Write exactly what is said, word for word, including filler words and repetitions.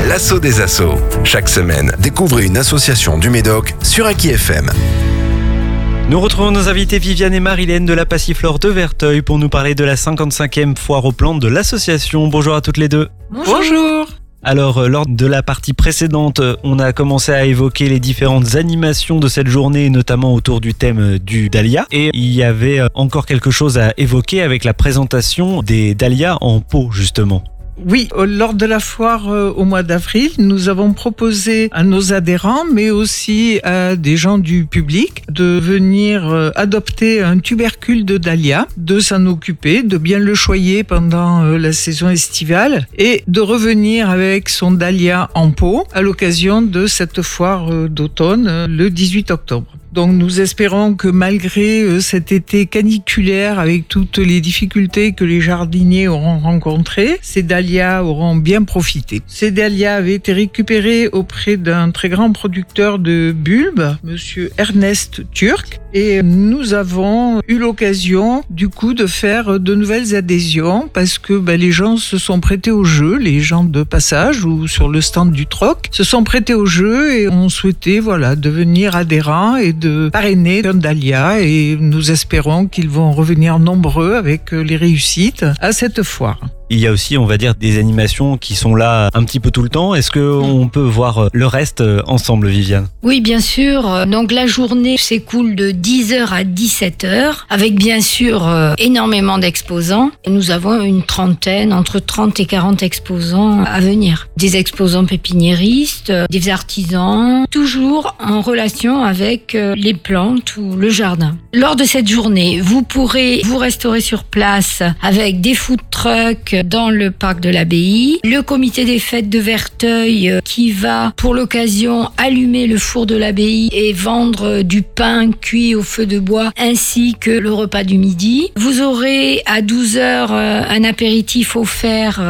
l'assaut des assos. Chaque semaine, découvrez une association du Médoc sur Aki F M. Nous retrouvons nos invités Viviane et Marilène de la Passiflore de Verteuil pour nous parler de la cinquante-cinquième foire aux plantes de l'association. Bonjour à toutes les deux. Bonjour. Bonjour. Alors, euh, lors de la partie précédente, on a commencé à évoquer les différentes animations de cette journée, notamment autour du thème du dahlia. Et il y avait encore quelque chose à évoquer avec la présentation des dahlias en pot, justement. Oui, lors de la foire euh, au mois d'avril, nous avons proposé à nos adhérents, mais aussi à des gens du public, de venir euh, adopter un tubercule de dahlia, de s'en occuper, de bien le choyer pendant euh, la saison estivale et de revenir avec son dahlia en pot à l'occasion de cette foire euh, d'automne euh, le dix-huit octobre. Donc nous espérons que malgré euh, cet été caniculaire avec toutes les difficultés que les jardiniers auront rencontrées, ces dahlias auront bien profité. Ces dahlias avaient été récupérés auprès d'un très grand producteur de bulbes, monsieur Ernest Turc, et nous avons eu l'occasion du coup de faire de nouvelles adhésions parce que ben, les gens se sont prêtés au jeu, les gens de passage ou sur le stand du troc se sont prêtés au jeu et ont souhaité voilà, devenir adhérents et de parrainer un dahlia, et nous espérons qu'ils vont revenir nombreux avec les réussites à cette foire. Il y a aussi, on va dire, des animations qui sont là un petit peu tout le temps. Est-ce qu'on peut voir le reste ensemble, Viviane ? Oui, bien sûr. Donc la journée s'écoule de dix heures à dix-sept heures, avec bien sûr euh, énormément d'exposants. Nous avons une trentaine, entre trente et quarante exposants à venir. Des exposants pépiniéristes, des artisans, toujours en relation avec euh, les plantes ou le jardin. Lors de cette journée, vous pourrez vous restaurer sur place avec des food trucks dans le parc de l'Abbaye, le comité des fêtes de Verteuil qui va pour l'occasion allumer le four de l'Abbaye et vendre du pain cuit au feu de bois ainsi que le repas du midi. Vous aurez à douze heures un apéritif offert